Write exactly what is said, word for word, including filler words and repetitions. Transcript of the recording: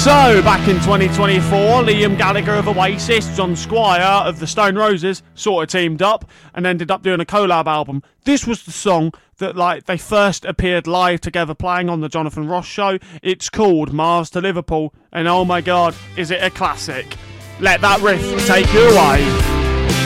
So, back in twenty twenty-four, Liam Gallagher of Oasis, John Squire of the Stone Roses sort of teamed up and ended up doing a collab album. This was the song that like they first appeared live together playing on the Jonathan Ross show. It's called Mars to Liverpool, and oh my god, is it a classic. Let that riff take you away.